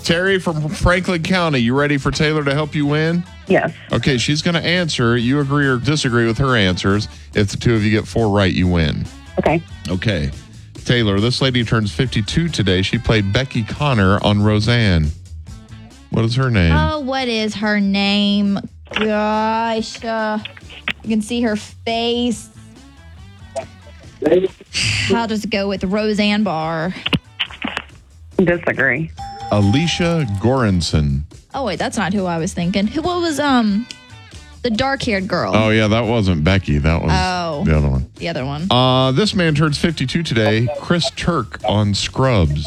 Terry from Franklin County, you ready for Taylor to help you win? Yes. Okay, she's going to answer. You agree or disagree with her answers. If the two of you get 4 right, you win. Okay. Okay. Taylor, this lady turns 52 today. She played Becky Connor on Roseanne. What is her name? Oh, what is her name? Gosh. You can see her face. I'll just go with Roseanne Barr. Disagree. Alicia Goranson. Oh, wait, that's not who I was thinking. What was the dark-haired girl? Oh, yeah, that wasn't Becky. That was the other one. The other one. This man turns 52 today. Chris Turk on Scrubs.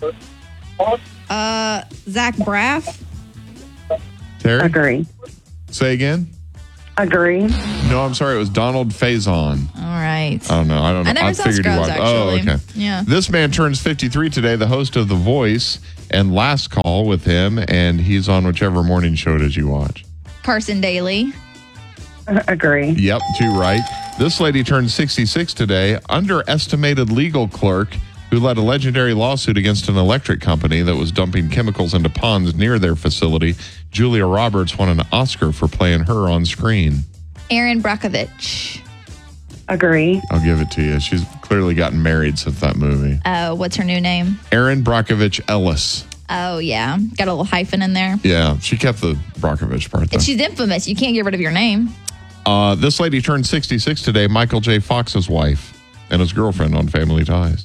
Zach Braff? Terry? Agree. Say again? Agree. No, I'm sorry. It was Donald Faison. All right. I don't know. I never saw Scrubs, actually. Oh, okay. Yeah. This man turns 53 today, the host of The Voice and Last Call with him, and he's on whichever morning show it is you watch. Carson Daly. Agree. Yep, 2 right. This lady turned 66 today, underestimated legal clerk who led a legendary lawsuit against an electric company that was dumping chemicals into ponds near their facility. Julia Roberts won an Oscar for playing her on screen. Erin Brockovich. Agree. I'll give it to you. She's clearly gotten married since that movie. What's her new name? Erin Brockovich Ellis. Oh, yeah. Got a little hyphen in there. Yeah, she kept the Brockovich part, though. She's infamous. You can't get rid of your name. This lady turned 66 today, Michael J. Fox's wife and his girlfriend on Family Ties.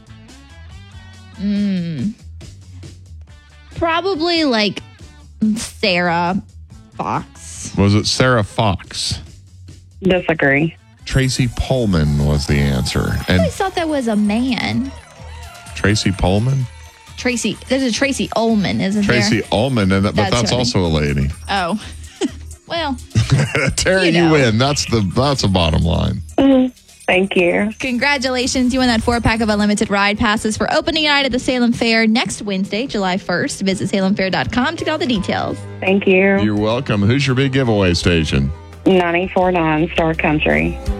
Probably like Sarah Fox. Was it Sarah Fox? Disagree. Tracy Pullman was the answer. I And always thought that was a man. Tracy Pullman? Tracy. There's a Tracy Ullman, isn't Tracy there? Ullman, but that's right. also a lady. Oh. Well, Terry, you win. That's a bottom line. Thank you. congratulations. You won that 4-pack of unlimited ride passes for opening night at the Salem Fair next Wednesday, July 1st. Visit salemfair.com to get all the details. Thank you. You're welcome. Who's your big giveaway station? 94.9 Star Country.